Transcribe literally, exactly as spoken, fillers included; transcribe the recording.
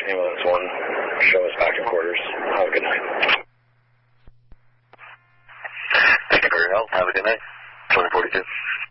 Ambulance one, show us back in quarters. Have a good night. Thank you for your help. Have a good night. twenty forty-two.